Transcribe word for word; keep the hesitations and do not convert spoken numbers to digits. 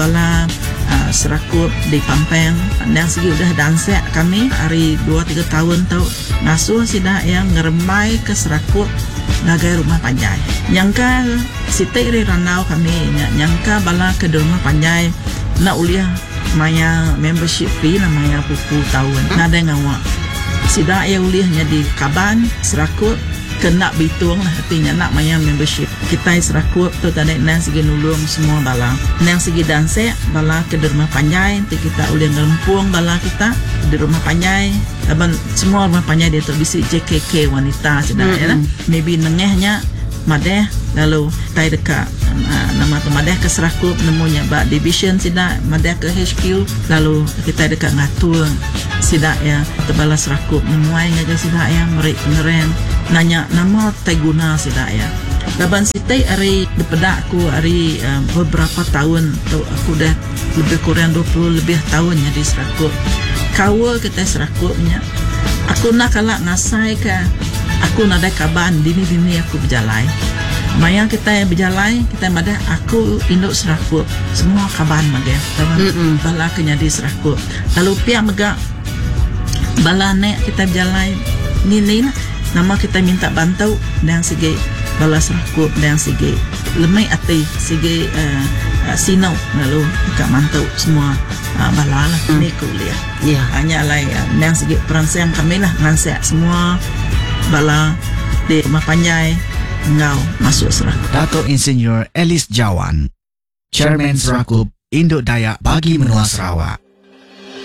bala uh, Serakup di Pampang dan segi udah dansa kami hari dua tiga tahun tau ngasuh sida yang ngeremai ke Serakup ngagai rumah panjai nyangka sitai ri ranau kami nyangka bala ke rumah panjai na uliah maya membership fee namanya pupu tahun nada ngawa sida ya uliahnya di Kaban Serakup kena bitung lah artinya nak maya membership kita Serakup tu tadi nang segi nulung semua bala nang segi dansa bala ke rumah panjai nanti kita uliah ngelempung bala kita di rumah panjai aban semua rumah panjai dia tu bisi J K K wanita sedang mm-hmm. ya maybe nengehnya madeh lalu tai dekat uh, nama tu madeh ke Serakup nemunya ba division sida madeh ke H Q lalu kita dekat ngatur sida ya tebala Serakup memuai ngaja sida ya merik ngeren nanya nama tai guna sida ya laban sitai hari depada aku hari uh, beberapa tahun tu aku dah lebih kurang dua puluh lebih tahunnya di Serakup kawal kita Serakupnya aku nak kalak ngasai ke aku nak ada Kaban dini-dini aku berjalan mayang kita yang berjalan kita madah aku induk Serakup semua Kaban madah bala kenya di Serakup lalu pihak megak bala nek kita berjalan ni nama kita minta bantu dan segi bala Serakup dan segi lemai ati segi uh, uh, sinau lalu kita mantau semua uh, bala lah hmm. ni kuliah yeah. hanya lah uh, yang segi peransaian kami lah ngansak semua bala di rumah panjai ngau masuk Serakup. Dato' Insinyur Elis Jawan, Chairman Serakup Induk Dayak Bagi Menua Sarawak.